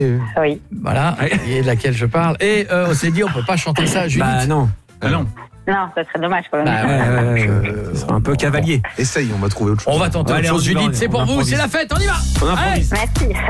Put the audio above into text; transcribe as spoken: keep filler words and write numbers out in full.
Oui. Voilà, et de laquelle je parle. Et euh, on s'est dit, on peut pas chanter ça, Judith. Bah non. Ah non. Non, ça serait dommage quand même. Bah, ouais, ouais, ouais, euh, ce sera un peu cavalier. Essaye, on va trouver autre chose. On va tenter Allez, autre chose, on y va, Judith. C'est on pour vous, improvise. c'est la fête, on y va. On improvise. Merci.